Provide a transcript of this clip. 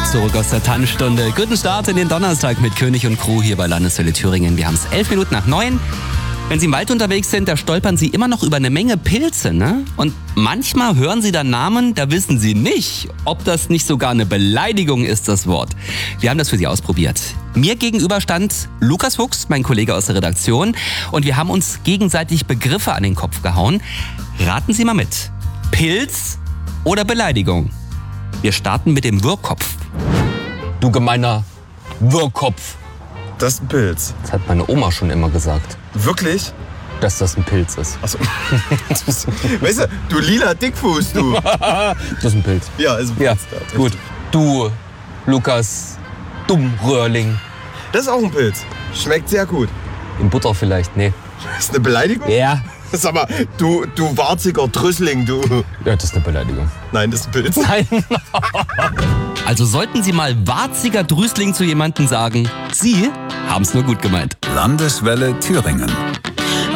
zurück aus der Tanzstunde. Guten Start in den Donnerstag mit König und Crew hier bei Landeswelle Thüringen. Wir haben es 11 Minuten nach 9. Wenn Sie im Wald unterwegs sind, da stolpern Sie immer noch über eine Menge Pilze, ne? Und manchmal hören Sie dann Namen, da wissen Sie nicht, ob das nicht sogar eine Beleidigung ist, das Wort. Wir haben das für Sie ausprobiert. Mir gegenüber stand Lukas Fuchs, mein Kollege aus der Redaktion, und wir haben uns gegenseitig Begriffe an den Kopf gehauen. Raten Sie mal mit. Pilz oder Beleidigung? Wir starten mit dem Wirrkopf. Du gemeiner Wirrkopf. Das ist ein Pilz. Das hat meine Oma schon immer gesagt. Wirklich? Dass das ein Pilz ist. Achso. Weißt du lila Dickfuß, du. Das ist ein Pilz. Ja, ist ein Pilz. Ja, da, gut. Du, Lukas, Dummröhrling. Das ist auch ein Pilz. Schmeckt sehr gut. In Butter vielleicht, nee. Ist eine Beleidigung? Ja. Sag mal, du warziger Drüssling, du. Ja, das ist eine Beleidigung. Nein, das ist ein Pilz. Nein. Also sollten Sie mal warziger Drüsling zu jemandem sagen, Sie haben es nur gut gemeint. Landeswelle Thüringen.